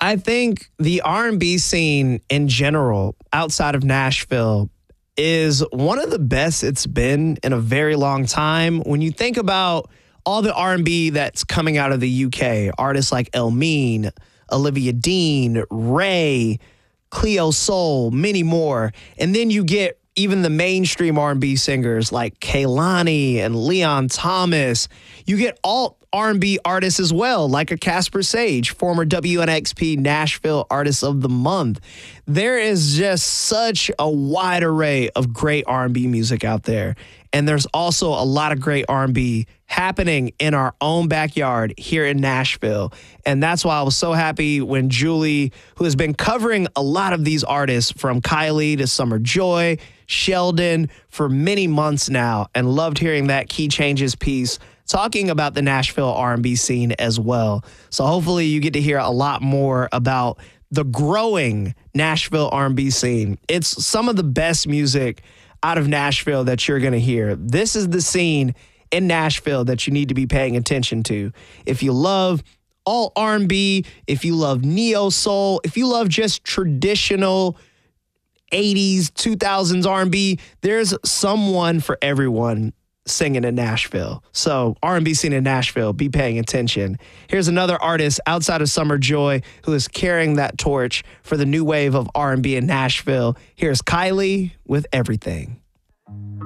I think the R&B scene in general outside of Nashville is one of the best it's been in a very long time. When you think about all the R&B that's coming out of the UK, artists like Elmine, Olivia Dean, Ray, Cleo Soul, many more. And then you get even the mainstream R&B singers like Kehlani and Leon Thomas. You get alt R&B artists as well, like a Casper Sage, former WNXP Nashville Artist of the Month. There is just such a wide array of great R&B music out there. And there's also a lot of great R&B happening in our own backyard here in Nashville. And that's why I was so happy when Julie, who has been covering a lot of these artists from Kylie to Summer Joy, Sheldon for many months now, and loved hearing that Key Changes piece talking about the Nashville R&B scene as well. So hopefully you get to hear a lot more about the growing Nashville R&B scene. It's some of the best music out of Nashville that you're going to hear. This is the scene in Nashville that you need to be paying attention to. If you love alt R&B, if you love neo soul, if you love just traditional 80s, 2000s R&B, there's someone for everyone singing in Nashville. So R&B scene in Nashville, be paying attention. Here's another artist outside of Summer Joy who is carrying that torch for the new wave of R&B in Nashville. Here's Kylie with Everything.